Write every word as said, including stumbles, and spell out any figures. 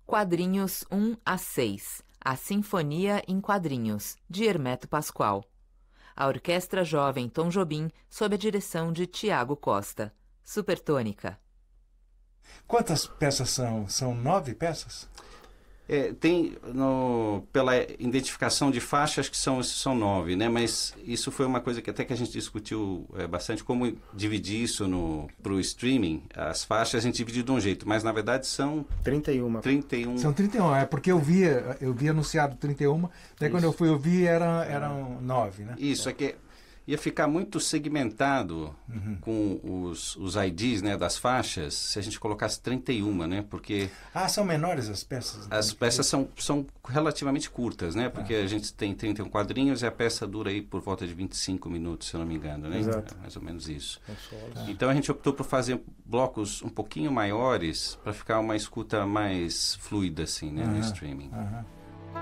Quadrinhos um a seis, A Sinfonia em Quadrinhos, de Hermeto Pascoal. A Orquestra Jovem Tom Jobim, sob a direção de Tiago Costa. Supertônica. Quantas peças são? São nove peças? É, tem, no, pela identificação de faixa, acho que são, são nove, né? Mas isso foi uma coisa que até que a gente discutiu é, bastante, como dividir isso para o streaming. As faixas a gente divide de um jeito, mas na verdade são... trinta e um. trinta e um. São trinta e um, é porque eu via, eu vi anunciado trinta e um, daí isso. Quando eu fui ouvir era, eram nove, né? Isso, é que ia ficar muito segmentado uhum. com os, os I Ds, né, das faixas, se a gente colocasse trinta e um, né, porque... Ah, são menores as peças? Então, as peças são, são relativamente curtas, né, porque ah. a gente tem trinta e um quadrinhos e a peça dura aí por volta de vinte e cinco minutos, se eu não me engano, né? Exato. É mais ou menos isso. Ah. Então a gente optou por fazer blocos um pouquinho maiores para ficar uma escuta mais fluida, assim, né, uhum. no streaming. Uhum.